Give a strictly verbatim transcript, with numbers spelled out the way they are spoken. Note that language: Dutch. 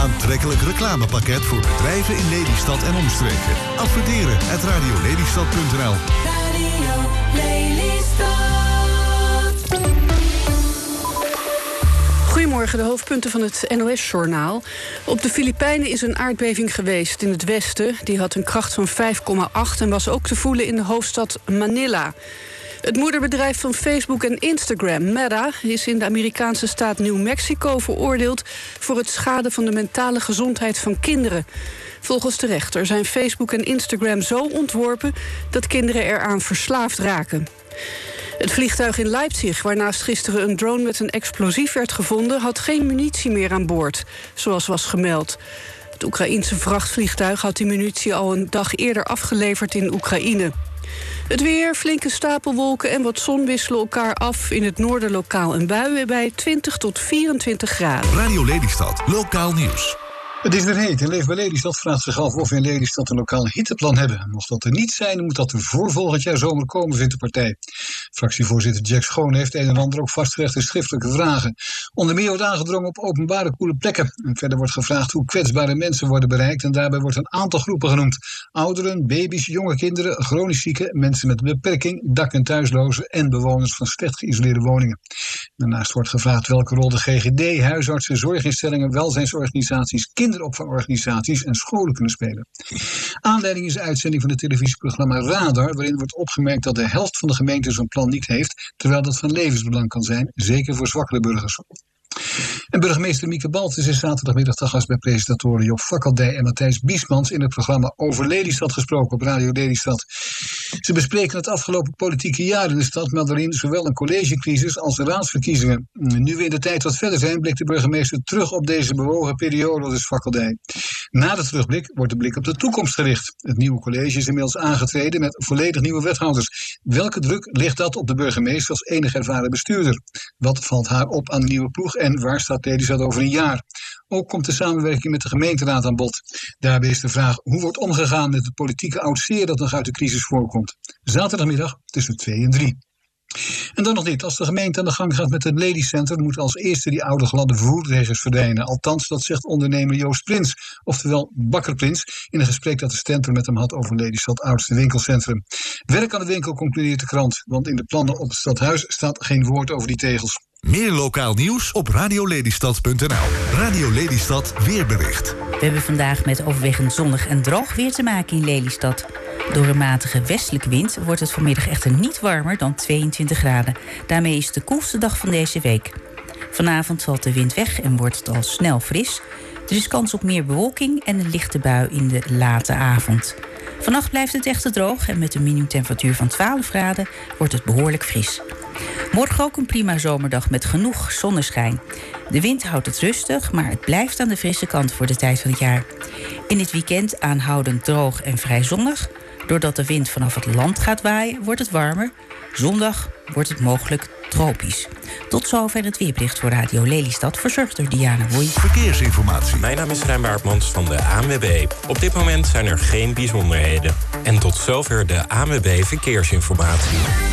aantrekkelijk reclamepakket voor bedrijven in Lelystad en omstreken. Adverteren at radiolelystad punt n l. Radio Lelystad. Goedemorgen, de hoofdpunten van het N O S-journaal. Op de Filipijnen is een aardbeving geweest in het westen. Die had een kracht van vijf komma acht en was ook te voelen in de hoofdstad Manila. Het moederbedrijf van Facebook en Instagram, Meta, is in de Amerikaanse staat New Mexico veroordeeld voor het schaden van de mentale gezondheid van kinderen. Volgens de rechter zijn Facebook en Instagram zo ontworpen dat kinderen eraan verslaafd raken. Het vliegtuig in Leipzig, waarnaast gisteren een drone met een explosief werd gevonden, had geen munitie meer aan boord, zoals was gemeld. Het Oekraïense vrachtvliegtuig had die munitie al een dag eerder afgeleverd in Oekraïne. Het weer, flinke stapelwolken en wat zon wisselen elkaar af. In het noorden lokaal een bui bij twintig tot vierentwintig graden. Radio Lelystad, lokaal nieuws. Het is weer heet en Leef bij Lelystad vraagt zich af of we in Lelystad een lokaal hitteplan hebben. Mocht dat er niet zijn, dan moet dat er voor volgend jaar zomer komen, vindt de partij. Fractievoorzitter Jack Schoon heeft een en ander ook vastgelegd in schriftelijke vragen. Onder meer wordt aangedrongen op openbare koele plekken. En verder wordt gevraagd hoe kwetsbare mensen worden bereikt. En daarbij wordt een aantal groepen genoemd. Ouderen, baby's, jonge kinderen, chronisch zieken, mensen met een beperking, dak- en thuislozen en bewoners van slecht geïsoleerde woningen. Daarnaast wordt gevraagd welke rol de G G D, huisartsen, zorginstellingen, welzijnsorganisaties, kinderopvangorganisaties en scholen kunnen spelen. Aanleiding is de uitzending van het televisieprogramma Radar, waarin wordt opgemerkt dat de helft van de gemeenten zo'n plan niet heeft, terwijl dat van levensbelang kan zijn, zeker voor zwakkere burgers. En burgemeester Mieke Baltus is zaterdagmiddag te gast bij presentatoren Job Fakkeldij en Matthijs Biesmans in het programma Over Lelystad gesproken op Radio Lelystad. Ze bespreken het afgelopen politieke jaar in de stad, maar daarin zowel een collegecrisis als de raadsverkiezingen. Nu we in de tijd wat verder zijn, blikt de burgemeester terug op deze bewogen periode, dus Fakkeldij. Na de terugblik wordt de blik op de toekomst gericht. Het nieuwe college is inmiddels aangetreden met volledig nieuwe wethouders. Welke druk ligt dat op de burgemeester als enige ervaren bestuurder? Wat valt haar op aan de nieuwe ploeg en waar staat Lelystad over een jaar? Ook komt de samenwerking met de gemeenteraad aan bod. Daarbij is de vraag hoe wordt omgegaan met het politieke oud-zeer dat nog uit de crisis voorkomt. Zaterdagmiddag tussen twee en drie. En dan nog dit. Als de gemeente aan de gang gaat met het Lelycentrum, moeten als eerste die oude gladde voerregels verdwijnen. Althans, dat zegt ondernemer Joost Prins, oftewel Bakker Prins, in een gesprek dat de Stentor met hem had over Lelystad oudste winkelcentrum. Werk aan de winkel, concludeert de krant, want in de plannen op het stadhuis staat geen woord over die tegels. Meer lokaal nieuws op radiolelystad punt n l. Radio Lelystad weerbericht. We hebben vandaag met overwegend zonnig en droog weer te maken in Lelystad. Door een matige westelijke wind wordt het vanmiddag echter niet warmer dan tweeëntwintig graden. Daarmee is het de koelste dag van deze week. Vanavond valt de wind weg en wordt het al snel fris. Er is kans op meer bewolking en een lichte bui in de late avond. Vannacht blijft het echter droog en met een minimumtemperatuur van twaalf graden wordt het behoorlijk fris. Morgen ook een prima zomerdag met genoeg zonneschijn. De wind houdt het rustig, maar het blijft aan de frisse kant voor de tijd van het jaar. In het weekend aanhoudend droog en vrij zonnig. Doordat de wind vanaf het land gaat waaien, wordt het warmer. Zondag wordt het mogelijk tropisch. Tot zover het weerbericht voor Radio Lelystad, verzorgd door Diana Woei. Verkeersinformatie. Mijn naam is Rijn Baartmans van de A N W B. Op dit moment zijn er geen bijzonderheden. En tot zover de A N W B Verkeersinformatie.